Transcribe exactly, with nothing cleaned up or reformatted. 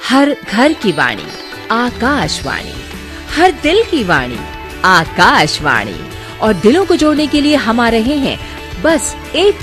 हर घर की वाणी आकाशवाणी, हर दिल की वाणी आकाशवाणी। और दिलों को जोड़ने के लिए हम आ रहे हैं बस एक